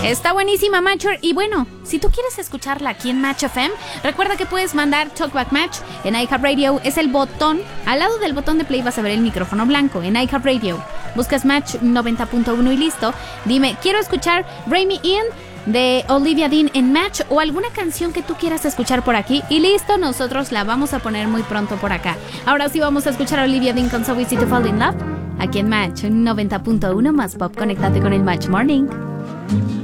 Está buenísima, Matcher. Y bueno, si tú quieres escucharla aquí en Match FM, recuerda que puedes mandar Talkback Match en iHeartRadio. Es el botón, al lado del botón de play vas a ver el micrófono blanco en iHeartRadio. Buscas Match 90.1 y listo. Dime, quiero escuchar Bring Me In de Olivia Dean en Match o alguna canción que tú quieras escuchar por aquí y listo, nosotros la vamos a poner muy pronto por acá. Ahora sí vamos a escuchar a Olivia Dean con So Easy to Fall in Love aquí en Match 90.1 más pop. Conéctate con el Match Morning.